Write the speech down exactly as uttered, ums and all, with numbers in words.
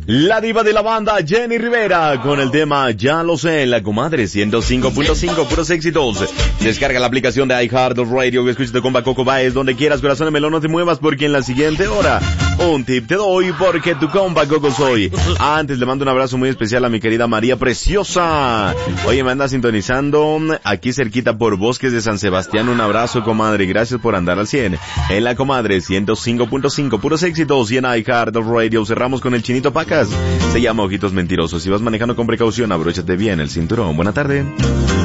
La diva de la banda, Jenny Rivera, con el tema Ya lo sé, la comadre ciento cinco punto cinco, puros éxitos. Descarga la aplicación de iHeartRadio y escúchate con Coco Baez donde quieras, corazón de melón, no te muevas porque en la siguiente hora un tip te doy porque tu compa Coco soy. Antes le mando un abrazo muy especial a mi querida María Preciosa. Oye, me anda sintonizando aquí cerquita por Bosques de San Sebastián. Un abrazo, comadre, gracias por andar al cien. En la comadre ciento cinco punto cinco, puros éxitos. Y en iHeartRadio cerramos con el Chinito Pacas. Se llama Ojitos Mentirosos. Si vas manejando con precaución, abróchate bien el cinturón. Buena tarde.